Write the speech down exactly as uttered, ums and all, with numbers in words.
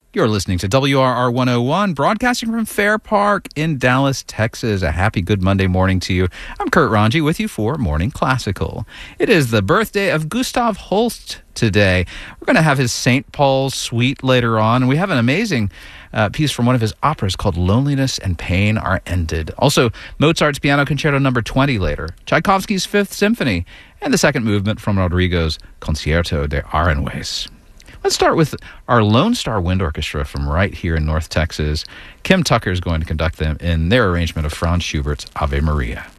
You're listening to W R R one oh one, broadcasting from Fair Park in Dallas, Texas. A happy good Monday morning to you. I'm Kurt Ranji with you for Morning Classical. It is the birthday of Gustav Holst today. We're going to have his Saint Paul's Suite later on, and we have an amazing uh, piece from one of his operas called Loneliness and Pain Are Ended. Also, Mozart's Piano Concerto number twenty later, Tchaikovsky's Fifth Symphony, and the second movement from Rodrigo's Concierto de Aranjuez. Let's start with our Lone Star Wind Orchestra from right here in North Texas. Kim Tucker is going to conduct them in their arrangement of Franz Schubert's Ave Maria.